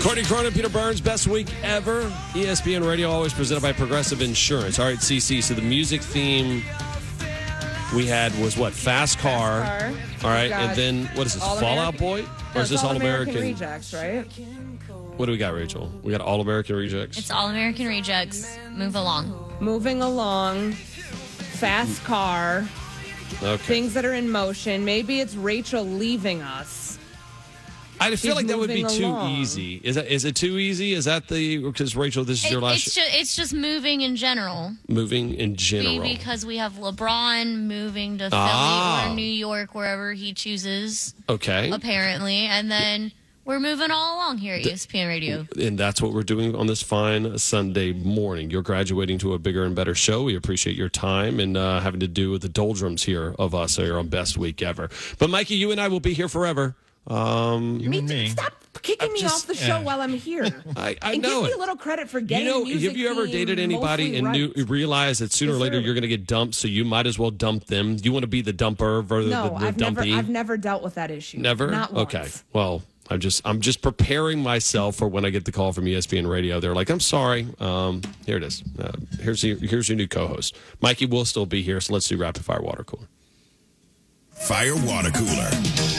Courtney Cronin, Peter Burns, best week ever. ESPN Radio, always presented by Progressive Insurance. All right, CC, so the music theme we had was what? Fast Car. All right, and then what is this? Fall Out Boy? Or is this All American Rejects, right? What do we got, Rachel? We got All American Rejects. It's All American Rejects. Move along. Moving along. Fast Car. Okay. Things that are in motion. Maybe it's Rachel leaving us. I feel like that would be too along. easy. Is it too easy? Is that because Rachel, this is your last It's just moving in general. moving in general. Because we have LeBron moving to Philly or New York, wherever he chooses. Okay. Apparently, and then we're moving all along here at ESPN Radio. And that's what we're doing on this fine Sunday morning. You're graduating to a bigger and better show. We appreciate your time and having to do with the doldrums here of us here on Best Week Ever. But Mikey, you and I will be here forever. You and me. Stop kicking me off the show while I'm here. I and know give me it. a little credit for getting music have you ever dated anybody and right. realized that sooner or later you're going to get dumped, so you might as well dump them? You want to be the dumper versus the dumpy? I've never dealt with that issue. Never? Not once. Okay. Well, I'm just preparing myself for when I get the call from ESPN Radio. They're like, I'm sorry. Here it is. Here's your new co-host. Mikey will still be here, so let's do Rapid Fire Water Cooler. Fire Water Cooler.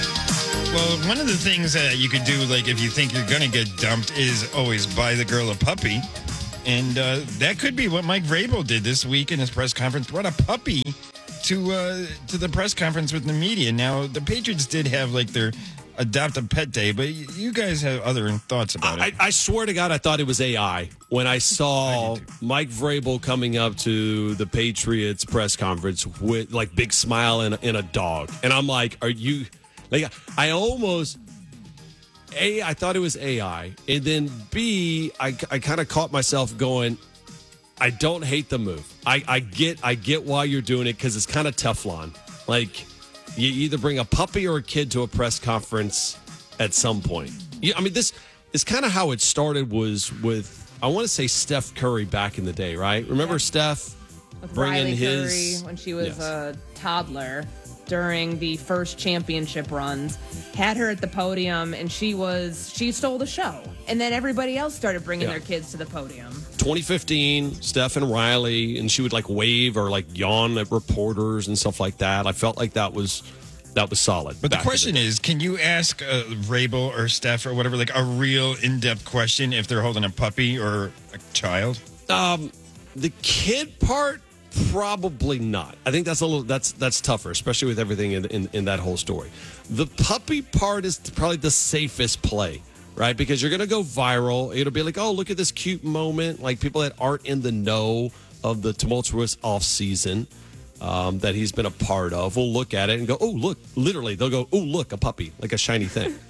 Well, one of the things that you could do, like if you think you're going to get dumped, is always buy the girl a puppy. And that could be what Mike Vrabel did this week in his press conference. Brought a puppy to the press conference with the media. Now, the Patriots did have like their adopt a pet day, but you guys have other thoughts about it. I swear to God, I thought it was AI when I saw Mike Vrabel coming up to the Patriots press conference with like big smile and a dog. And I'm like, are you... Like, I almost, A, I thought it was AI. And then B, I kind of caught myself going, I don't hate the move. I get why you're doing it because it's kind of Teflon. Like, you either bring a puppy or a kid to a press conference at some point. I mean, this is kind of how it started was with, I want to say Steph Curry back in the day, right? Remember Steph with bringing Riley his... Curry when she was a toddler. During the first championship runs, had her at the podium, and she stole the show. And then everybody else started bringing their kids to the podium. 2015, Steph and Riley, and she would like wave or like yawn at reporters and stuff like that. I felt like that was solid. But the question is, can you ask Vrabel or Steph or whatever, like a real in-depth question if they're holding a puppy or a child? The kid part, probably not. I think that's tougher, especially with everything in that whole story. The puppy part is probably the safest play, right? Because you're going to go viral. It'll be like, oh, look at this cute moment. Like people that aren't in the know of the tumultuous off season that he's been a part of will look at it and go, oh, look. Literally, they'll go, oh, look, a puppy, like a shiny thing.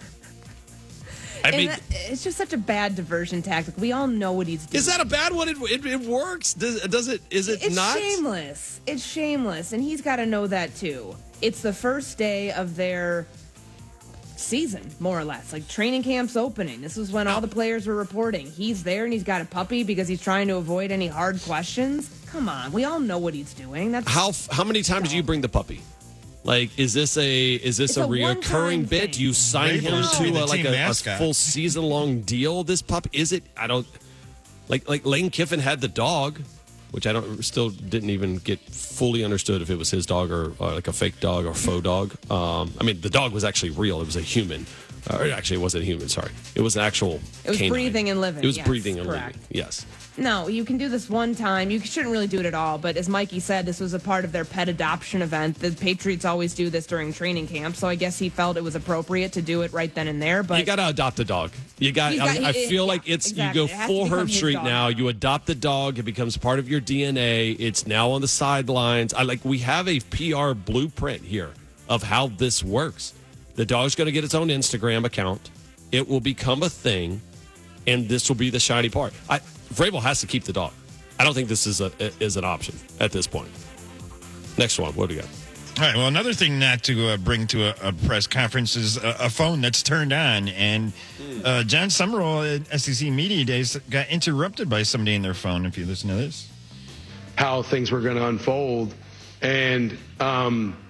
I mean, it's just such a bad diversion tactic. We all know what he's doing. Is that a bad one? It works. Does it? Is it not? It's shameless. It's shameless, and he's got to know that too. It's the first day of their season, more or less. Like training camp's opening. This is when all the players were reporting. He's there, and he's got a puppy because he's trying to avoid any hard questions. Come on, we all know what he's doing. That's how many times do you bring the puppy? Like, is this a reoccurring bit? Do you sign him to a full season long deal? This pup, is it? I don't like Lane Kiffin had the dog, which I didn't even get fully understood if it was his dog or like a fake dog or faux dog. I mean, the dog was actually real. It was a human. Actually, it wasn't a human. Sorry, it was an actual. It was canine. Breathing and living. It was yes, breathing and correct. living. Yes. No, you can do this one time. You shouldn't really do it at all. But as Mikey said, this was a part of their pet adoption event. The Patriots always do this during training camp, so I guess he felt it was appropriate to do it right then and there. But you got to adopt a dog. I feel like it's exactly. You go full Herb Street now. You adopt the dog. It becomes part of your DNA. It's now on the sidelines. We have a PR blueprint here of how this works. The dog's going to get its own Instagram account. It will become a thing, and this will be the shiny part. Vrabel has to keep the dog. I don't think this is an option at this point. Next one. What do we got? All right. Well, another thing not to bring to a press conference is a phone that's turned on. And John Summerall at SEC Media Days got interrupted by somebody in their phone. If you listen to this. How things were going to unfold. And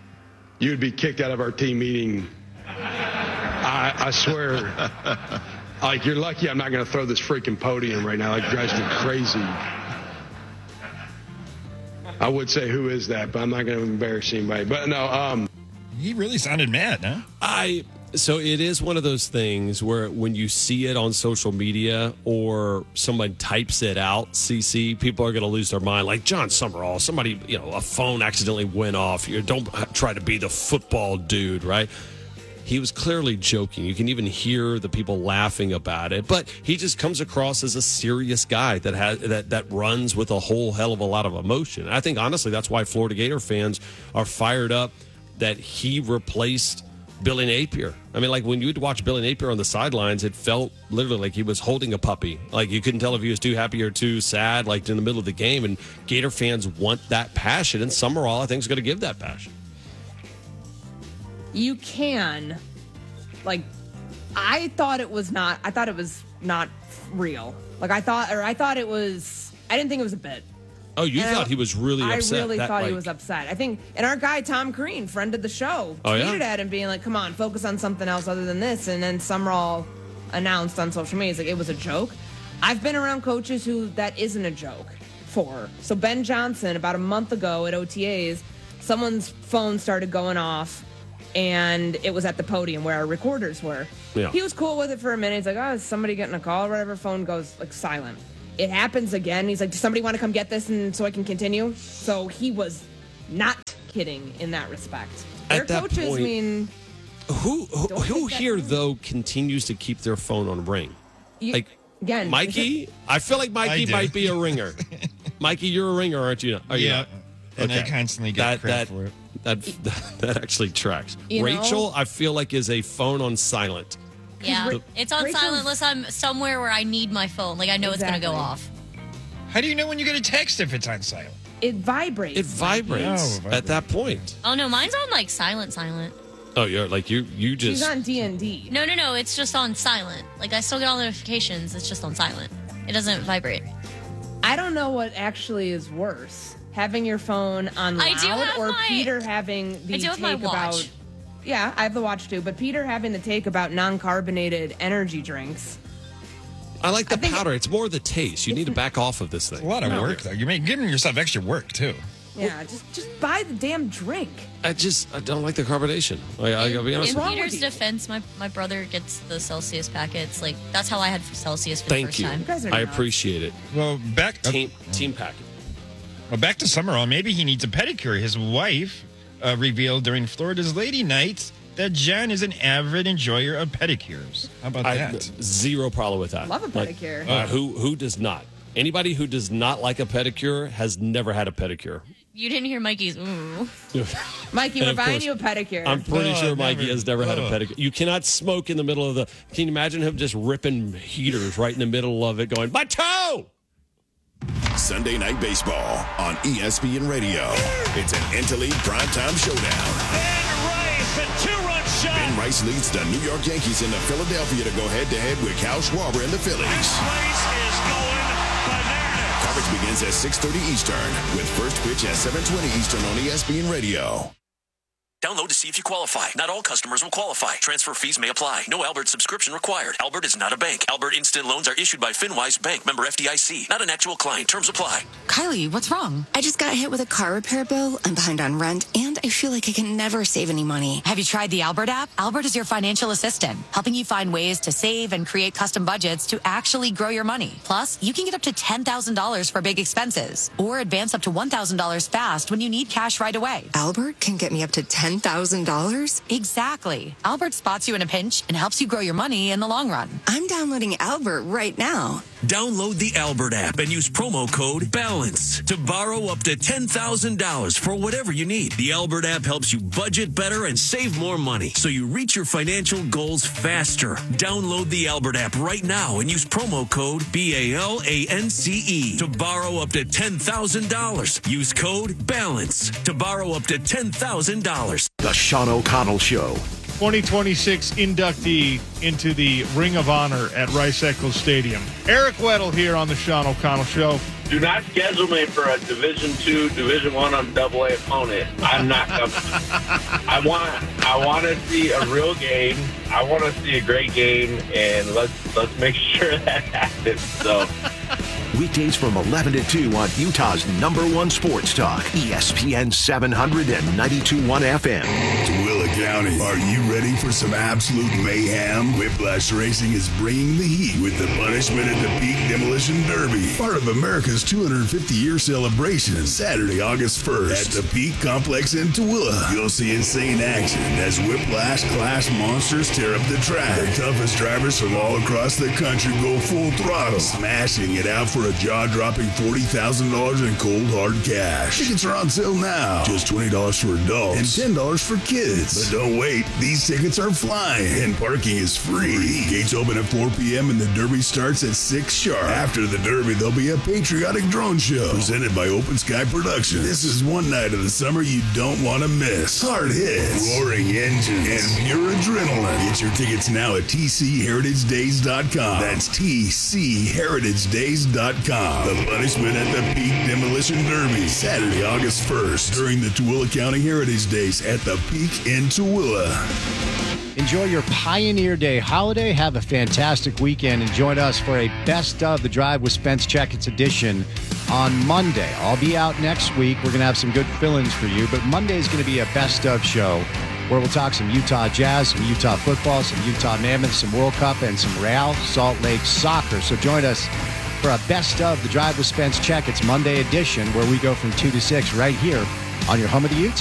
you'd be kicked out of our team meeting. I swear. Like, you're lucky I'm not going to throw this freaking podium right now. Like, it drives me crazy. I would say, who is that? But I'm not going to embarrass anybody. But no, He really sounded mad, huh? So it is one of those things where when you see it on social media or someone types it out, CC, people are going to lose their mind. Like John Summerall, somebody, a phone accidentally went off. Don't try to be the football dude, right? He was clearly joking. You can even hear the people laughing about it. But he just comes across as a serious guy that runs with a whole hell of a lot of emotion. And I think, honestly, that's why Florida Gator fans are fired up that he replaced Billy Napier. I mean, like when you would watch Billy Napier on the sidelines, it felt literally like he was holding a puppy. Like you couldn't tell if he was too happy or too sad, like in the middle of the game. And Gator fans want that passion. And Summerall, I think, is going to give that passion. You can, I thought it was not real. I didn't think it was a bit. Oh, you thought he was really upset? I really thought he was upset. I think, and our guy, Tom Crean, friend of the show, tweeted at him being like, come on, focus on something else other than this. And then Summerall announced on social media, it was a joke. I've been around coaches who that isn't a joke for. So Ben Johnson, about a month ago at OTAs, someone's phone started going off. And it was at the podium where our recorders were. Yeah. He was cool with it for a minute. He's like, is somebody getting a call or whatever? Phone goes silent. It happens again. He's like, does somebody want to come get this and so I can continue? So he was not kidding in that respect. Their coaches, point, who here, though, continues to keep their phone on ring? Again, Mikey? I feel like Mikey might be a ringer. Mikey, you're a ringer, aren't you? Yeah. And I constantly get crap for it. That actually tracks. Rachel, I feel like, is a phone on silent. Yeah, it's on silent unless I'm somewhere where I need my phone. I know it's going to go off. How do you know when you get a text if it's on silent? It vibrates. It vibrates at that point. Oh, no, mine's on, silent. Oh, you're you just... She's on D&D. No, it's just on silent. I still get all the notifications. It's just on silent. It doesn't vibrate. I don't know what actually is worse. Having your phone on loud or Peter having the take about... Yeah, I have the watch too, but Peter having the take about non-carbonated energy drinks. I like the powder. It's more the taste. You need to back off of this thing. It's a lot of work, though. You're giving yourself extra work, too. Yeah, just buy the damn drink. I don't like the carbonation. I gotta be honest with you. In Peter's defense, my brother gets the Celsius packets. That's how I had Celsius for the first time. You guys are I nuts. appreciate it. Well, team packet. Well, back to Summerall. Maybe he needs a pedicure. His wife revealed during Florida's Lady Night that John is an avid enjoyer of pedicures. How about that? Zero problem with that. Love a pedicure. Who does not? Anybody who does not like a pedicure has never had a pedicure. You didn't hear Mikey's ooh. Mikey, we're buying you a pedicure. I'm pretty sure Mikey has never had a pedicure. You cannot smoke in the middle of the... Can you imagine him just ripping heaters right in the middle of it going, my toe! Sunday Night Baseball on ESPN Radio. It's an interleague primetime showdown. Ben Rice, a two-run shot. Ben Rice leads the New York Yankees into Philadelphia to go head-to-head with Kyle Schwarber and the Phillies. This place is going bananas. Coverage begins at 6:30 Eastern with first pitch at 7:20 Eastern on ESPN Radio. Download to see if you qualify. Not all customers will qualify. Transfer fees may apply. No Albert subscription required. Albert is not a bank. Albert Instant Loans are issued by FinWise Bank, member FDIC. Not an actual client. Terms apply. Kylie, what's wrong? I just got hit with a car repair bill. I'm behind on rent, and I feel like I can never save any money. Have you tried the Albert app? Albert is your financial assistant, helping you find ways to save and create custom budgets to actually grow your money. Plus, you can get up to $10,000 for big expenses, or advance up to $1,000 fast when you need cash right away. Albert can get me up to $10,000? Exactly. Albert spots you in a pinch and helps you grow your money in the long run. I'm downloading Albert right now. Download the Albert app and use promo code BALANCE to borrow up to $10,000 for whatever you need. The Albert app helps you budget better and save more money so you reach your financial goals faster. Download the Albert app right now and use promo code BALANCE to borrow up to $10,000. Use code BALANCE to borrow up to $10,000. The Sean O'Connell Show. 2026 inductee into the Ring of Honor at Rice-Eccles Stadium. Eric Weddle here on the Sean O'Connell Show. Do not schedule me for a Division II, Division I on AA opponent. I'm not coming. I want to see a real game. I want to see a great game, and let's Let's make sure that happens. So. Weekdays from 11 to 2 on Utah's #1 sports talk, ESPN 700 and 92.1 FM. Tooele County, are you ready for some absolute mayhem? Whiplash Racing is bringing the heat with the Punishment at the Peak Demolition Derby, part of America's 250-year celebration, Saturday, August 1st at the Peak Complex in Tooele. You'll see insane action as Whiplash class monsters tear up the track. The toughest drivers from all across the country go full throttle, smashing it out for a jaw-dropping $40,000 in cold, hard cash. Tickets are on sale now. Just $20 for adults and $10 for kids. But don't wait. These tickets are flying, and parking is free. Gates open at 4 p.m. and the Derby starts at 6 sharp. After the Derby, there'll be a patriotic drone show presented by Open Sky Productions. This is one night of the summer you don't want to miss. Hard hits, roaring engines, and pure adrenaline. Get your tickets now at tcheritagadedays.com. That's tcheritagadedays.com. The Punishment at the Peak Demolition Derby, Saturday, August 1st, during the Tooele County Heritage Days at the Peak in Tooele. Enjoy your Pioneer Day holiday. Have a fantastic weekend. And join us for a Best of the Drive with Spence Checkets edition on Monday. I'll be out next week. We're going to have some good fill-ins for you. But Monday is going to be a Best of show where we'll talk some Utah Jazz, some Utah football, some Utah Mammoth, some World Cup, and some Real Salt Lake soccer. So join us for a Best of the Drive with Spence Checkets Monday edition where we go from 2 to 6 right here on your home of the Utes.